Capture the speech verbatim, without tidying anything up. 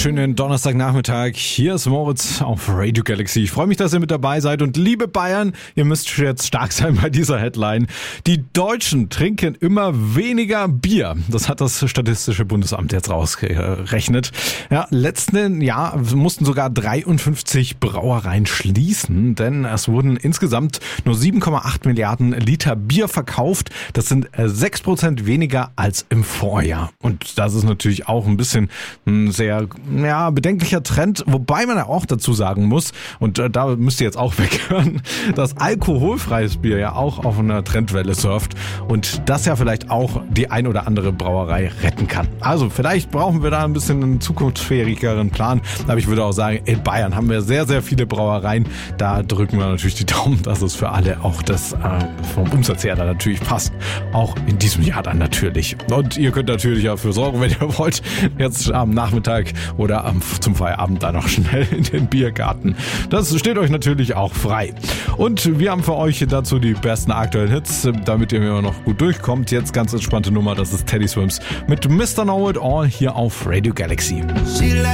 wunderschönen Donnerstagnachmittag. Hier ist Moritz auf Radio Galaxy. Ich freue mich, dass ihr mit dabei seid. Und liebe Bayern, ihr müsst jetzt stark sein bei dieser Headline. Die Deutschen trinken immer weniger Bier. Das hat das Statistische Bundesamt jetzt rausgerechnet. Ja, letzten Jahr mussten sogar dreiundfünfzig Brauereien schließen, denn es wurden insgesamt nur sieben Komma acht Milliarden Liter Bier verkauft. Das sind sechs Prozent weniger als im Vorjahr. Und das ist natürlich auch ein bisschen ein sehr ja, bedenklicher Trend, wobei man ja auch dazu sagen muss, und äh, da müsst ihr jetzt auch weghören, dass alkoholfreies Bier ja auch auf einer Trendwelle surft und das ja vielleicht auch die ein oder andere Brauerei retten kann. Also vielleicht brauchen wir da ein bisschen einen zukunftsfähigeren Plan, aber ich würde auch sagen, in Bayern haben wir sehr, sehr viele Brauereien. Da drücken wir natürlich die Daumen, dass es für alle auch das äh, vom Umsatz her dann natürlich passt. Auch in diesem Jahr dann natürlich. Und ihr könnt natürlich dafür sorgen, wenn ihr wollt, jetzt am Nachmittag oder am, zum Feierabend da noch schnell in den Biergarten. Das steht euch natürlich auch frei. Und wir haben für euch dazu die besten aktuellen Hits, damit ihr immer noch gut durchkommt. Jetzt ganz entspannte Nummer, das ist Teddy Swims mit Mister Know It All hier auf Radio Galaxy.